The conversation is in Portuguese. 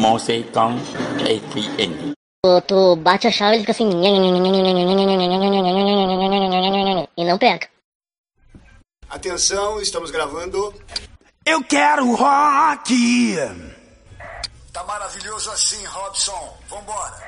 Mosecon ATN. Tu bate a chave e ele fica assim. E não pega. Atenção, estamos gravando. Eu quero rock! Tá maravilhoso assim, Robson. Vambora.